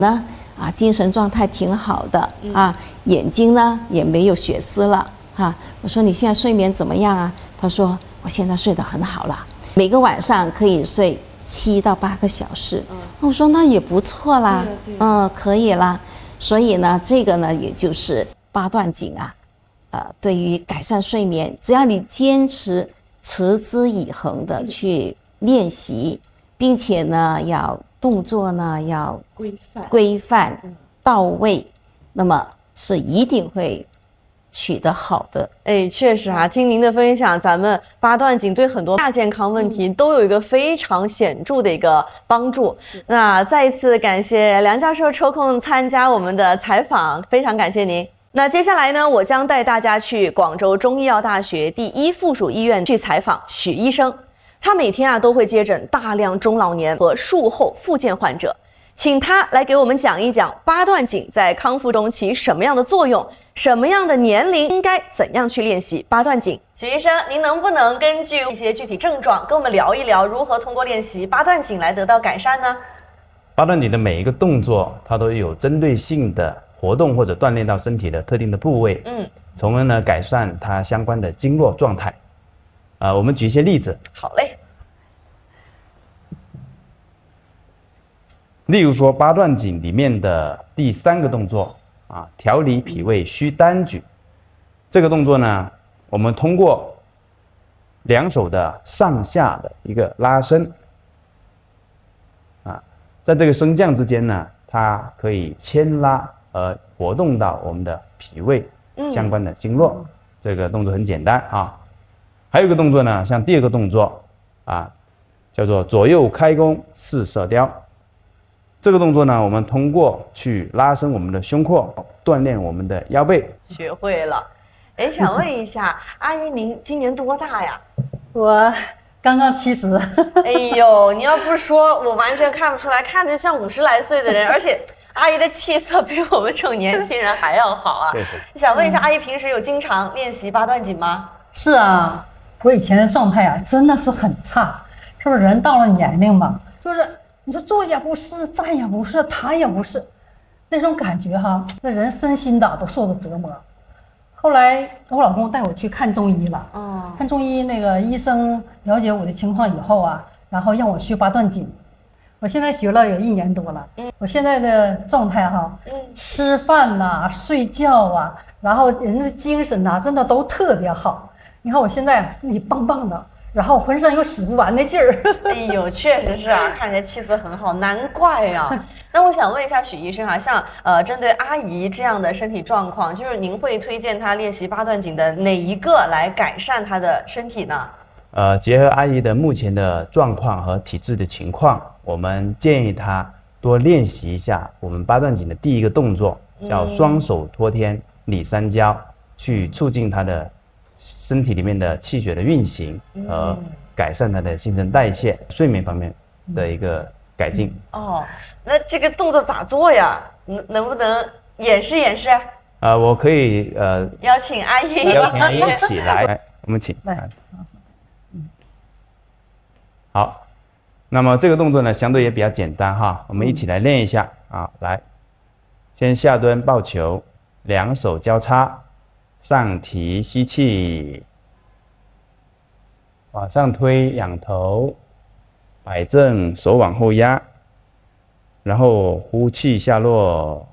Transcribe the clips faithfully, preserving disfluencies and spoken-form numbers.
呢啊，精神状态挺好的啊，眼睛呢也没有血丝了啊。我说你现在睡眠怎么样啊？他说我现在睡得很好了，每个晚上可以睡七到八个小时。嗯、我说那也不错啦，嗯，可以啦。所以呢，这个呢，也就是八段锦啊，呃，对于改善睡眠，只要你坚持持之以恒的去练习，并且呢，要动作呢要规范、 规范、到位，那么是一定会取得好的。 哎，确实啊，听您的分享，咱们八段锦对很多亚健康问题都有一个非常显著的一个帮助。那再一次感谢梁教授抽空参加我们的采访，非常感谢您。那接下来呢，我将带大家去广州中医药大学第一附属医院去采访许医生。他每天啊都会接诊大量中老年和术后复健患者，请他来给我们讲一讲八段锦在康复中起什么样的作用，什么样的年龄应该怎样去练习八段锦。许医生，您能不能根据一些具体症状跟我们聊一聊，如何通过练习八段锦来得到改善呢？ 八段锦的每一个动作，它都有针对性的活动或者锻炼到身体的特定的部位，嗯，从而呢改善它相关的经络状态。呃，我们举一些例子。 好嘞。 例如说八段锦里面的第三个动作啊，调理脾胃虚单举。这个动作呢，我们通过两手的上下的一个拉伸，啊，在这个升降之间呢，它可以牵拉而活动到我们的脾胃相关的经络。嗯、这个动作很简单啊。还有一个动作呢，像第二个动作啊，叫做左右开弓四射雕。这个动作呢，我们通过去拉伸我们的胸廓，锻炼我们的腰背。 学会了。哎，想问一下，阿姨您今年多大呀？ 我刚刚七十。 哎呦，你要不说，我完全看不出来，看着像五十来岁的人，而且阿姨的气色比我们这种年轻人还要好啊。 谢谢。 想问一下，阿姨平时有经常练习八段锦吗？ 是啊。我以前的状态啊，真的是很差，是不是？人到了年龄嘛，就是你说坐也不是，站也不是，躺也不是，那种感觉哈，那人身心的都受着折磨。后来我老公带我去看中医了，哦，看中医那个医生了解我的情况以后啊，然后让我学八段锦。我现在学了有一年多了，嗯，我现在的状态哈，嗯，吃饭呐、啊、睡觉啊，然后人的精神呐、啊，真的都特别好。你看我现在身体棒棒的，然后浑身有使不完的劲儿。 哎呦，确实是啊，看起来气色很好，难怪啊。那我想问一下许医生啊，像呃针对阿姨这样的身体状况，就是您会推荐她练习八段锦的哪一个来改善她的身体呢？ 呃，结合阿姨的目前的状况和体质的情况，我们建议她多练习一下我们八段锦的第一个动作，叫双手托天理三焦，嗯、去促进她的身体里面的气血的运行和改善它的新陈代谢、嗯、睡眠方面的一个改进。 哦，那这个动作咋做呀？能能不能演示演示？ 呃，我可以呃邀请阿姨， 邀请阿姨一起来，来我们请来。好，那么这个动作呢，相对也比较简单哈，我们一起来练一下啊。来，先下蹲抱球，两手交叉。上提吸气，往上推仰头，摆正手往后压，然后呼气下落，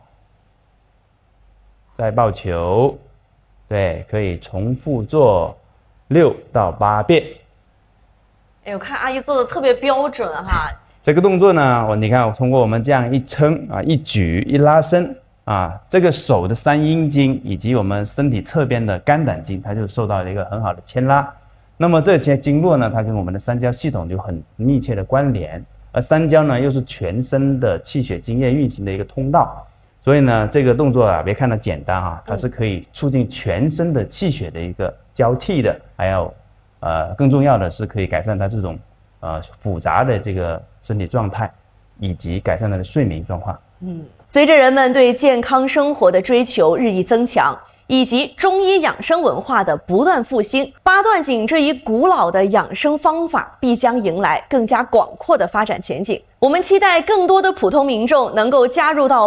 再抱球，对，可以重复做六到八遍。 哎，我看阿姨做的特别标准哈。 这个动作呢，我你看，我通过我们这样一撑啊，一举一拉伸。啊，这个手的三阴经以及我们身体侧边的肝胆经，它就受到了一个很好的牵拉。那么这些经络呢，它跟我们的三焦系统有很密切的关联，而三焦呢又是全身的气血津液运行的一个通道。所以呢，这个动作啊，别看它简单啊，它是可以促进全身的气血的一个交替的，还有呃更重要的是可以改善它这种呃复杂的这个身体状态，以及改善它的睡眠状况。 嗯，随着人们对健康生活的追求日益增强， 以及中医养生文化的不断复兴，八段锦这一古老的养生方法必将迎来更加广阔的发展前景。我们期待更多的普通民众能够加入到